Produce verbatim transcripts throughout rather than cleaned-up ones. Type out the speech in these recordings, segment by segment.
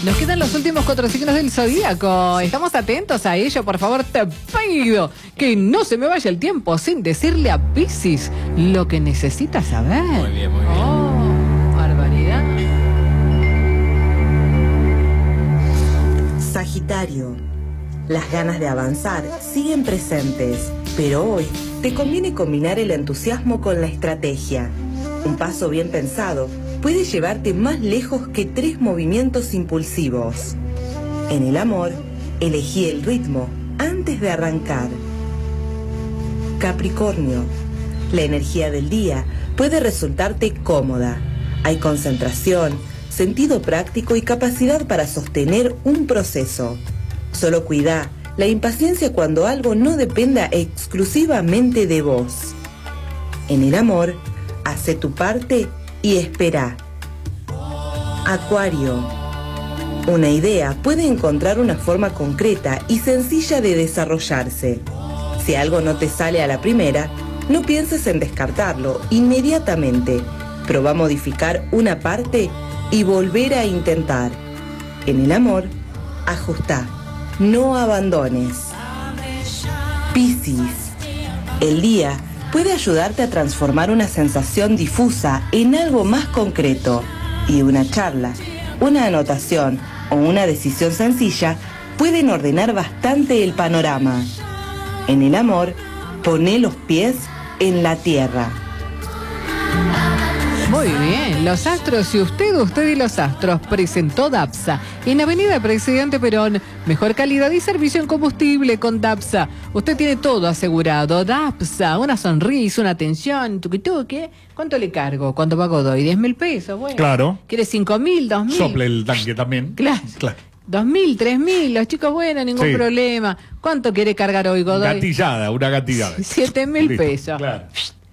Nos quedan los últimos cuatro signos del zodíaco. Estamos atentos a ello. Por favor, te pido que no se me vaya el tiempo sin decirle a Piscis lo que necesita saber. Muy bien, muy bien. Oh, barbaridad. Sagitario. Las ganas de avanzar siguen presentes, pero hoy te conviene combinar el entusiasmo con la estrategia. Un paso bien pensado puede llevarte más lejos que tres movimientos impulsivos. En el amor, elegí el ritmo antes de arrancar. Capricornio. La energía del día puede resultarte cómoda. Hay concentración, sentido práctico y capacidad para sostener un proceso. Solo cuida la impaciencia cuando algo no dependa exclusivamente de vos. En el amor, hace tu parte y espera. Acuario. Una idea puede encontrar una forma concreta y sencilla de desarrollarse. Si algo no te sale a la primera, no pienses en descartarlo inmediatamente. Probá a modificar una parte y volver a intentar. En el amor, ajustá, no abandones. Piscis. El día puede ayudarte a transformar una sensación difusa en algo más concreto, y una charla, una anotación o una decisión sencilla pueden ordenar bastante el panorama. En el amor, poné los pies en la tierra. Muy bien, los astros y usted, usted y los astros, presentó Dapsa en Avenida Presidente Perón. Mejor calidad y servicio en combustible con Dapsa. Usted tiene todo asegurado. Dapsa, una sonrisa, una atención, tuqui tuqui. ¿Cuánto le cargo? ¿Cuánto pago doy? ¿diez mil pesos? Bueno. Claro. ¿Quiere cinco mil, dos mil? Sople el tanque también. Claro. Claro. Dos mil, tres mil, los chicos, bueno, ningún Sí. problema. ¿Cuánto quiere cargar hoy, Godoy? Gatillada, una gatillada. Siete mil Listo, pesos. Claro.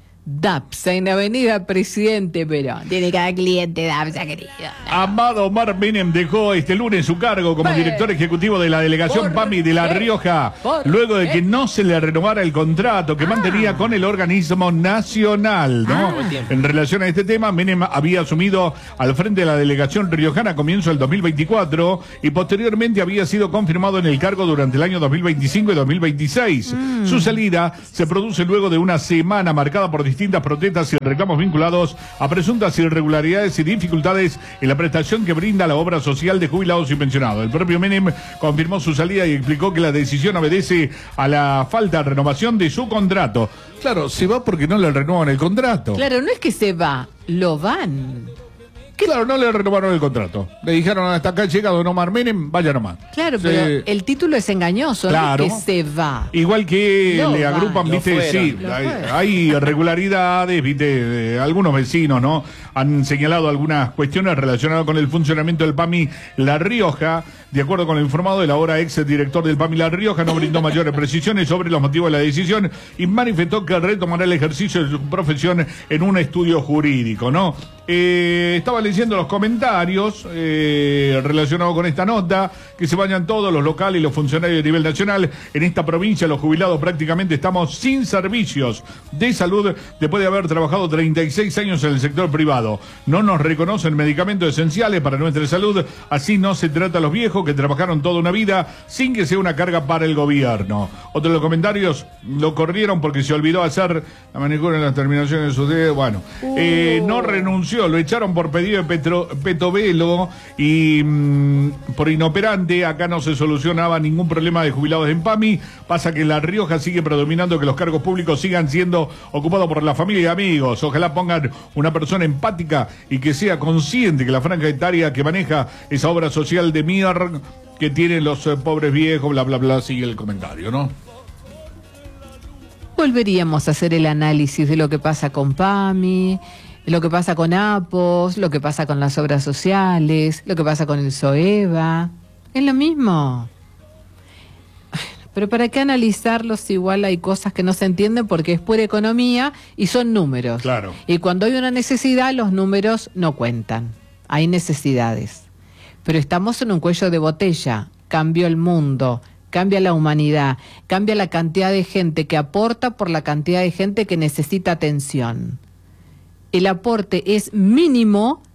Dapsa en Avenida Presidente Perón. Tiene cada cliente Dapsa, querido. Amado Omar Menem dejó este lunes su cargo como Bueno. director ejecutivo de la delegación ¿Por PAMI de La qué? Rioja, ¿Por luego de qué? que no se le renovara el contrato que Ah. mantenía con el organismo nacional, ¿no? Ah. En relación a este tema, Menem había asumido al frente de la delegación riojana a comienzo del dos mil veinticuatro y posteriormente había sido confirmado en el cargo durante el año dos mil veinticinco y dos mil veintiséis. Mm. Su salida se produce luego de una semana marcada por distintas protestas y reclamos vinculados a presuntas irregularidades y dificultades en la prestación que brinda la obra social de jubilados y pensionados. El propio Menem confirmó su salida y explicó que la decisión obedece a la falta de renovación de su contrato. Claro, se va porque no le renuevan el contrato. Claro, no es que se va, lo van. Claro, no le renovaron el contrato. Le dijeron, hasta acá llega don Omar Menem, vaya nomás. Claro, Sí. pero el título es engañoso, Claro. no es que se va. Igual que Lo le van. agrupan, Lo viste, fueron. sí, Lo hay, fueron. hay irregularidades, viste, de algunos vecinos, ¿no? Han señalado algunas cuestiones relacionadas con el funcionamiento del PAMI La Rioja. De acuerdo con lo informado, el ahora ex director del PAMI La Rioja no brindó mayores precisiones sobre los motivos de la decisión y manifestó que retomará el ejercicio de su profesión en un estudio jurídico, ¿no? Eh, estaba leyendo los comentarios eh, relacionados con esta nota, que se vayan todos los locales y los funcionarios a nivel nacional. En esta provincia los jubilados prácticamente estamos sin servicios de salud después de haber trabajado treinta y seis años en el sector privado. No nos reconocen medicamentos esenciales para nuestra salud, así no se trata a los viejos que trabajaron toda una vida sin que sea una carga para el gobierno. Otro de los comentarios lo corrieron porque se olvidó hacer la manicura en las terminaciones de sus dedos. Bueno, eh, no renunció, lo echaron por pedido de Petro, Petovelo y mmm, por inoperante. Acá no se solucionaba ningún problema de jubilados en PAMI. Pasa que en La Rioja sigue predominando que los cargos públicos sigan siendo ocupados por la familia y amigos. Ojalá pongan una persona empática y que sea consciente que la franja etaria que maneja esa obra social de mierda que tienen los eh, pobres viejos, bla, bla, bla, sigue el comentario, ¿no? Volveríamos a hacer el análisis de lo que pasa con PAMI, lo que pasa con APOS, lo que pasa con las obras sociales, lo que pasa con el SOEVA. Es lo mismo. Pero ¿para qué analizarlos? Igual hay cosas que no se entienden porque es pura economía y son números. Claro. Y cuando hay una necesidad, los números no cuentan. Hay necesidades. Pero estamos en un cuello de botella. Cambió el mundo, cambia la humanidad, cambia la cantidad de gente que aporta por la cantidad de gente que necesita atención. El aporte es mínimo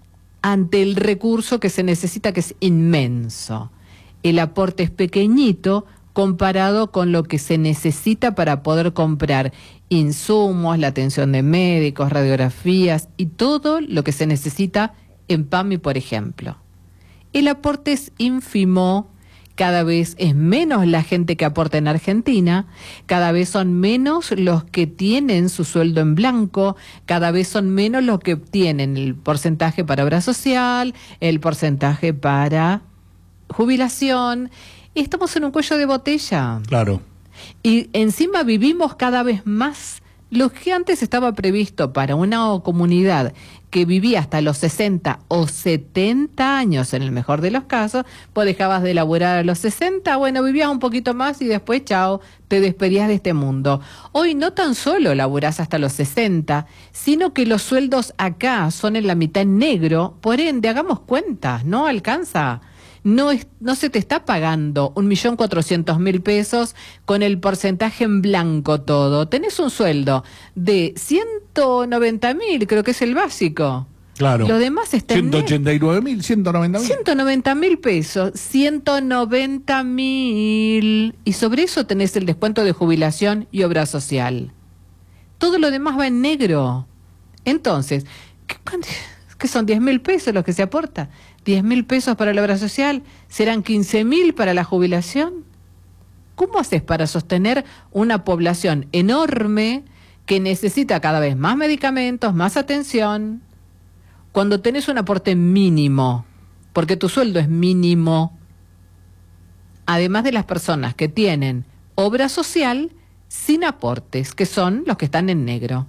ante el recurso que se necesita, que es inmenso. El aporte es pequeñito comparado con lo que se necesita para poder comprar insumos, la atención de médicos, radiografías y todo lo que se necesita en PAMI, por ejemplo. El aporte es ínfimo, cada vez es menos la gente que aporta en Argentina, cada vez son menos los que tienen su sueldo en blanco, cada vez son menos los que tienen el porcentaje para obra social, el porcentaje para jubilación. Estamos en un cuello de botella. Claro. Y encima vivimos cada vez más. Lo que antes estaba previsto para una comunidad que vivía hasta los sesenta o setenta años, en el mejor de los casos, pues dejabas de laburar a los sesenta, bueno, vivías un poquito más y después, chao, te despedías de este mundo. Hoy no tan solo laburás hasta los sesenta, sino que los sueldos acá son en la mitad en negro, por ende, hagamos cuentas, no alcanza. No, es, no se te está pagando un millón cuatrocientos mil pesos con el porcentaje en blanco todo. Tenés un sueldo de ciento noventa mil, creo que es el básico. Claro. Lo demás está en ciento ochenta y nueve mil, ciento noventa mil. ciento noventa mil pesos, ciento noventa mil. Y sobre eso tenés el descuento de jubilación y obra social. Todo lo demás va en negro. Entonces, ¿qué, qué son diez mil pesos los que se aporta? diez mil pesos para la obra social, ¿serán quince mil para la jubilación? ¿Cómo haces para sostener una población enorme que necesita cada vez más medicamentos, más atención, cuando tenés un aporte mínimo? Porque tu sueldo es mínimo. Además de las personas que tienen obra social sin aportes, que son los que están en negro.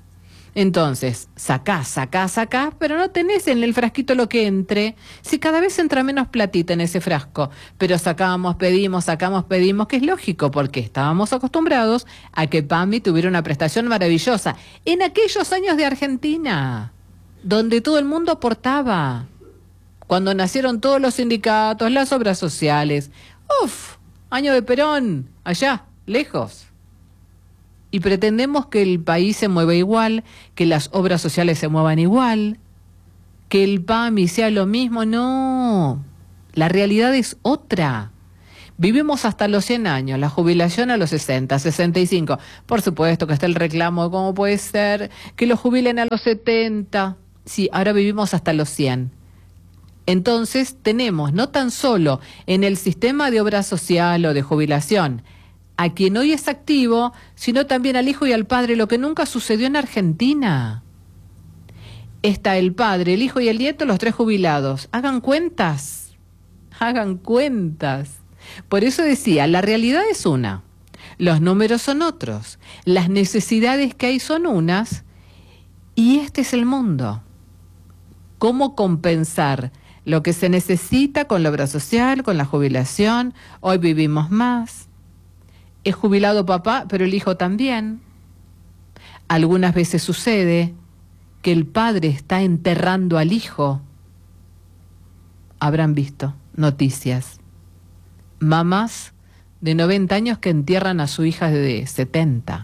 Entonces, sacás, sacás, sacás, pero no tenés en el frasquito lo que entre. Si cada vez entra menos platita en ese frasco, pero sacamos, pedimos, sacamos, pedimos, que es lógico, porque estábamos acostumbrados a que PAMI tuviera una prestación maravillosa en aquellos años de Argentina, donde todo el mundo aportaba, cuando nacieron todos los sindicatos, las obras sociales. ¡Uf! Año de Perón, allá, lejos. Y pretendemos que el país se mueva igual, que las obras sociales se muevan igual, que el PAMI sea lo mismo. No, la realidad es otra. Vivimos hasta los cien años, la jubilación a los sesenta, sesenta y cinco. Por supuesto que está el reclamo de cómo puede ser que lo jubilen a los setenta. Sí, ahora vivimos hasta los cien. Entonces tenemos no tan solo en el sistema de obra social o de jubilación a quien hoy es activo, sino también al hijo y al padre, lo que nunca sucedió en Argentina. Está el padre, el hijo y el nieto, los tres jubilados. Hagan cuentas, hagan cuentas. Por eso decía, la realidad es una, los números son otros, las necesidades que hay son unas, y este es el mundo. ¿Cómo compensar lo que se necesita con la obra social, con la jubilación? Hoy vivimos más. Es jubilado papá, pero el hijo también. Algunas veces sucede que el padre está enterrando al hijo. Habrán visto noticias. Mamás de noventa años que entierran a su hija de setenta.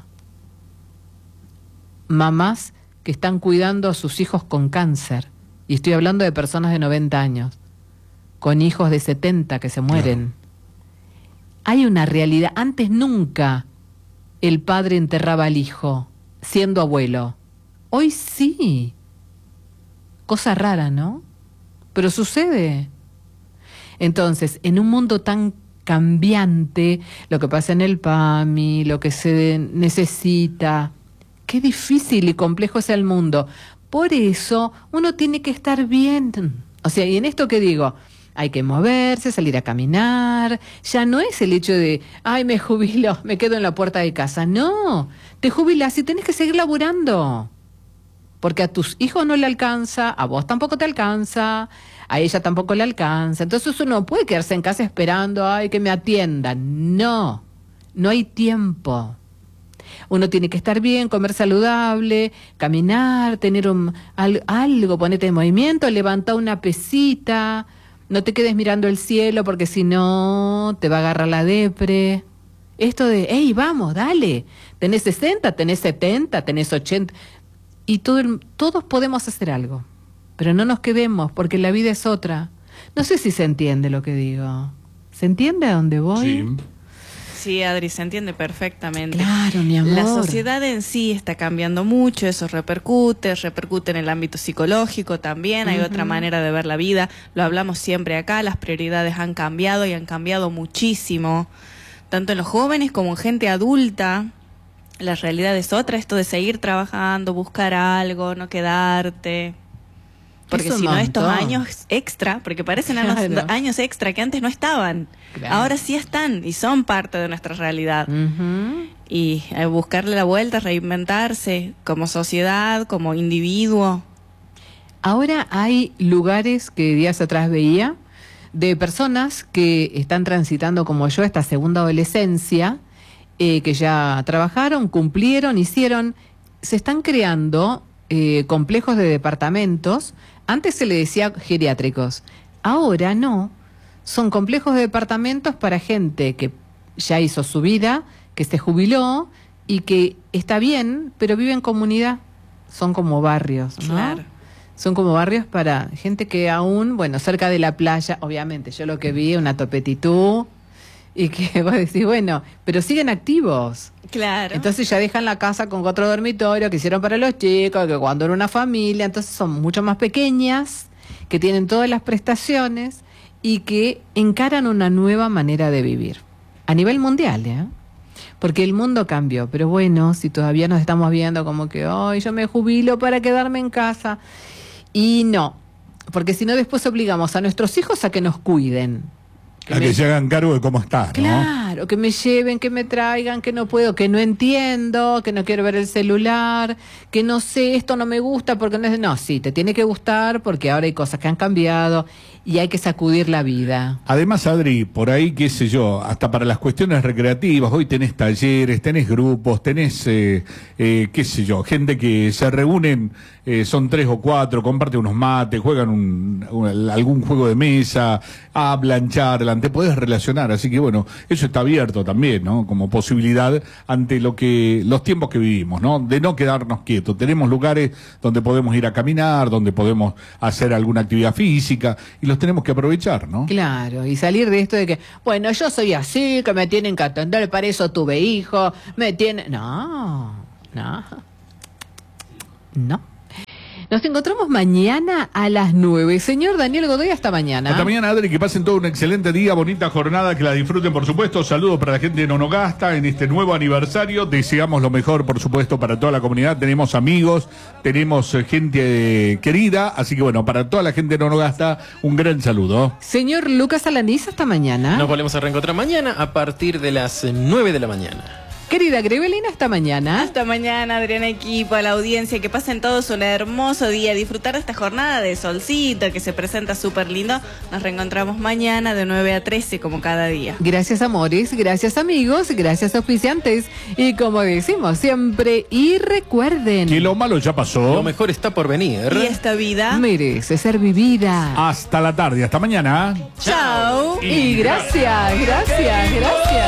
Mamás que están cuidando a sus hijos con cáncer. Y estoy hablando de personas de noventa años, con hijos de setenta que se mueren. Claro. Hay una realidad. Antes nunca el padre enterraba al hijo, siendo abuelo. Hoy sí. Cosa rara, ¿no? Pero sucede. Entonces, en un mundo tan cambiante, lo que pasa en el PAMI, lo que se necesita, qué difícil y complejo es el mundo. Por eso uno tiene que estar bien. O sea, y en esto que digo, hay que moverse, salir a caminar. Ya no es el hecho de, ay, me jubilo, me quedo en la puerta de casa. No, te jubilas y tenés que seguir laburando. Porque a tus hijos no le alcanza, a vos tampoco te alcanza, a ella tampoco le alcanza. Entonces uno no puede quedarse en casa esperando, ay, que me atiendan. No, no hay tiempo. Uno tiene que estar bien, comer saludable, caminar, tener un, al, algo, ponete en movimiento, levanta una pesita. No te quedes mirando el cielo porque si no te va a agarrar la depre. Esto de, hey, vamos, dale. Tenés sesenta, tenés setenta, tenés ochenta. Y todo el, todos podemos hacer algo. pero no nos quedemos porque la vida es otra. No sé si se entiende lo que digo. ¿Se entiende a dónde voy? Sí. Sí, Adri, se entiende perfectamente. Claro, mi amor. La sociedad en sí está cambiando mucho, eso repercute, repercute en el ámbito psicológico también, hay Uh-huh. otra manera de ver la vida, lo hablamos siempre acá, las prioridades han cambiado y han cambiado muchísimo, tanto en los jóvenes como en gente adulta. La realidad es otra, esto de seguir trabajando, buscar algo, no quedarte. Porque Es un si no, estos montón. años extra, porque parecen años, Claro. años extra que antes no estaban, Claro. ahora sí están y son parte de nuestra realidad. Ujú. Y eh, buscarle la vuelta, reinventarse como sociedad, como individuo. Ahora hay lugares que días atrás veía de personas que están transitando como yo esta segunda adolescencia, eh, que ya trabajaron, cumplieron, hicieron, se están creando eh, complejos de departamentos. Antes se le decía geriátricos, ahora no, son complejos de departamentos para gente que ya hizo su vida, que se jubiló y que está bien, pero vive en comunidad. Son como barrios, ¿no? Claro. Son como barrios para gente que aún, bueno, cerca de la playa, obviamente, yo lo que vi, una topetitú, y que vos decís, bueno, pero siguen activos. Claro. Entonces ya dejan la casa con cuatro dormitorios que hicieron para los chicos, que cuando era una familia, entonces son mucho más pequeñas, que tienen todas las prestaciones y que encaran una nueva manera de vivir. A nivel mundial, ¿eh? Porque el mundo cambió, pero bueno, si todavía nos estamos viendo como que, ay, yo me jubilo para quedarme en casa. Y no, porque si no después obligamos a nuestros hijos a que nos cuiden. A que se hagan cargo de cómo está, ¿no? Claro, que me lleven, que me traigan, que no puedo, que no entiendo, que no quiero ver el celular, que no sé, esto no me gusta porque no es... No, sí, te tiene que gustar porque ahora hay cosas que han cambiado y hay que sacudir la vida. Además, Adri, por ahí, qué sé yo, hasta para las cuestiones recreativas, hoy tenés talleres, tenés grupos, tenés, eh, eh, qué sé yo, gente que se reúnen, eh, son tres o cuatro, comparten unos mates, juegan un, un- algún juego de mesa, hablan, charlan, te podés relacionar, así que bueno, eso está abierto también, ¿no? Como posibilidad ante lo que, los tiempos que vivimos, ¿no? De no quedarnos quietos. Tenemos lugares donde podemos ir a caminar, donde podemos hacer alguna actividad física, y los tenemos que aprovechar, ¿no? Claro, y salir de esto de que, bueno, yo soy así, que me tienen que atender, para eso tuve hijo, me tienen... No, no, no. Nos encontramos mañana a las nueve. Señor Daniel Godoy, hasta mañana. Hasta mañana, Adri, que pasen todo un excelente día, bonita jornada, que la disfruten, por supuesto. Saludos para la gente de Nonogasta en este nuevo aniversario. Deseamos lo mejor, por supuesto, para toda la comunidad. Tenemos amigos, tenemos eh, gente eh, querida, así que bueno, para toda la gente de Nonogasta, un gran saludo. Señor Lucas Alanís, hasta mañana. Nos volvemos a reencontrar mañana a partir de las nueve de la mañana. Querida Grevelina, hasta mañana. Hasta mañana, Adriana, equipo, a la audiencia, que pasen todos un hermoso día, disfrutar de esta jornada de solcito que se presenta súper lindo. Nos reencontramos mañana de nueve a trece como cada día. Gracias, amores, gracias, amigos, gracias, auspiciantes. Y como decimos siempre, y recuerden, Que lo malo ya pasó. Lo mejor está por venir. Y esta vida... merece ser vivida. Hasta la tarde, hasta mañana. Chao. Y gracias, gracias, gracias.